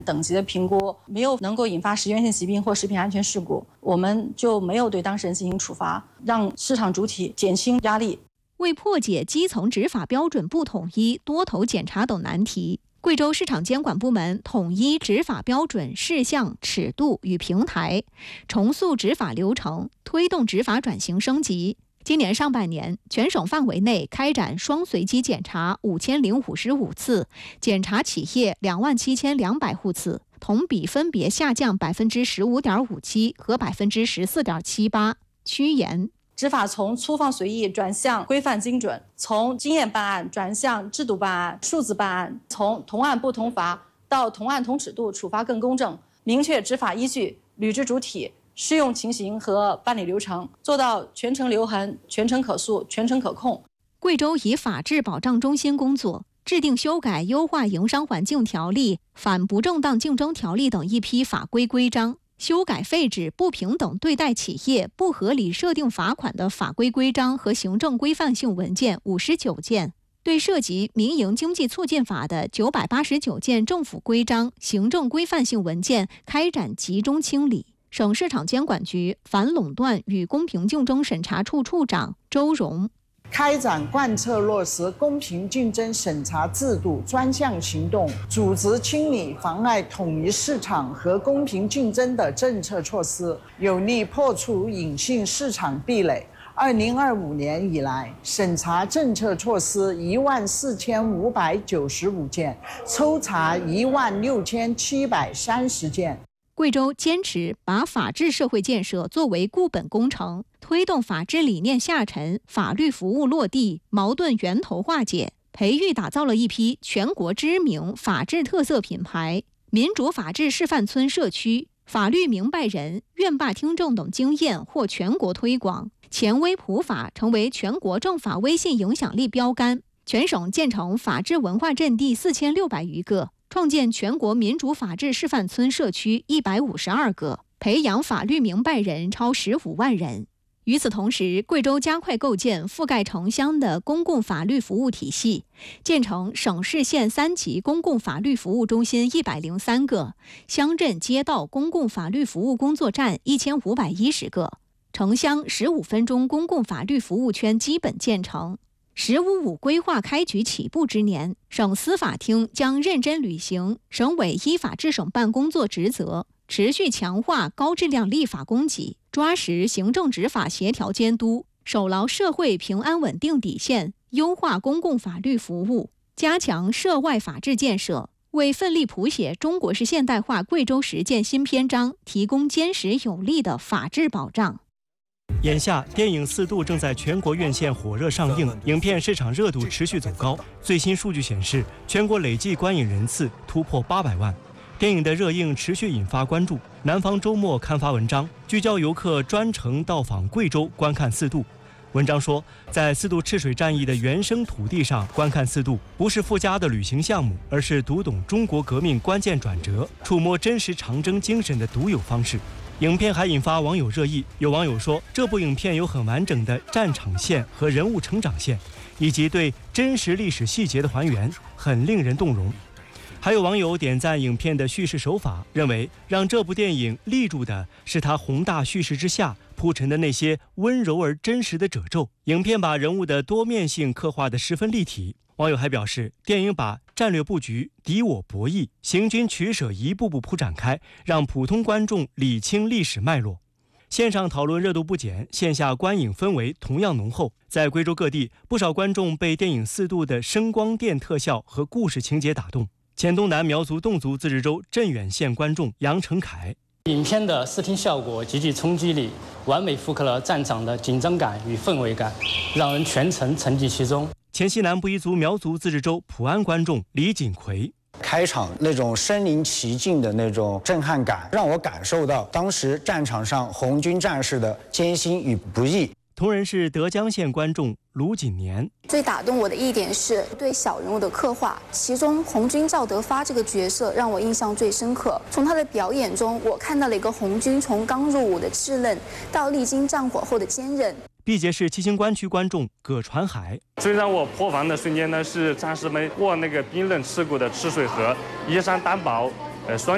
等级的评估，没有能够引发食源性疾病或食品安全事故，我们就没有对当事人进行处罚，让市场主体减轻压力。 为破解基层执法标准不统一、多头检查等难题，贵州市场监管部门统一执法标准事项、尺度与平台，重塑执法流程，推动执法转型升级。今年上半年，全省范围内开展双随机检查5055次，检查企业27200户次，同比分别下降15.57%和14.78%。趋严。 执法从粗放随意转向规范精准，从经验办案转向制度办案、数字办案，从同案不同罚到同案同尺度，处罚更公正，明确执法依据、履职主体、适用情形和办理流程，做到全程留痕、全程可诉、全程可控。 贵州以法治保障中心工作，制定修改优化营商环境条例、反不正当竞争条例等一批法规规章，修改废止不平等对待企业、不合理设定罚款的法规规章和行政规范性文件59件，对涉及民营经济促进法的989件政府规章、行政规范性文件开展集中清理。省市场监管局反垄断与公平竞争审查处处长周荣。 开展贯彻落实公平竞争审查制度专项行动，组织清理妨碍统一市场和公平竞争的政策措施，有力破除隐性市场壁垒。2025年以来，审查政策措施14595件，抽查16730件。 贵州坚持把法治社会建设作为固本工程，推动法治理念下沉、法律服务落地、矛盾源头化解，培育打造了一批全国知名法治特色品牌。民主法治示范村社区、法律明白人、院坝听证等经验获全国推广，前微普法成为全国政法微信影响力标杆。全省建成法治文化阵地4600余个，创建全国民主法治示范村社区152个，培养法律明白人超15万人。与此同时，贵州加快构建覆盖城乡的公共法律服务体系，建成省市县3级公共法律服务中心103个，乡镇街道公共法律服务工作站1510个，城乡15分钟公共法律服务圈基本建成。“15+5”规划开局起步之年，省司法厅将认真履行省委依法治省办工作职责，持续强化高质量立法供给，抓实行政执法协调监督，守牢社会平安稳定底线，优化公共法律服务，加强涉外法治建设，为奋力谱写中国式现代化贵州实践新篇章提供坚实有力的法治保障。 眼下，电影《四渡》正在全国院线火热上映，影片市场热度持续走高。最新数据显示，全国累计观影人次突破800万。电影的热映持续引发关注。南方周末刊发文章，聚焦游客专程到访贵州观看四渡。文章说，在四渡赤水战役的原生土地上观看四渡，不是附加的旅行项目，而是读懂中国革命关键转折、触摸真实长征精神的独有方式。影片还引发网友热议，有网友说，这部影片有很完整的战场线和人物成长线，以及对真实历史细节的还原，很令人动容。还有网友点赞影片的叙事手法，认为让这部电影立住的是它宏大叙事之下铺陈的那些温柔而真实的褶皱。影片把人物的多面性刻画得十分立体。网友还表示，电影把战略布局、敌我博弈、行军取舍一步步铺展开，让普通观众理清历史脉络。线上讨论热度不减，线下观影氛围同样浓厚。在贵州各地，不少观众被电影《四渡》的声光电特效和故事情节打动。黔东南苗族侗族自治州镇远县观众杨成凯， 影片的视听效果极具冲击力，完美复刻了战场的紧张感与氛围感，让人全程沉浸其中。 黔西南布依族苗族自治州普安观众李锦奎， 开场那种身临其境的那种震撼感，让我感受到当时战场上红军战士的艰辛与不易。 同仁市德江县观众卢锦年， 最打动我的一点是对小人物的刻画，其中红军赵德发这个角色让我印象最深刻。从他的表演中，我看到了一个红军从刚入伍的稚嫩到历经战火后的坚韧。 毕节市七星关区观众葛传海， 最让我破防的瞬间呢，是战士们过那个冰冷刺骨的赤水河，依山担保，双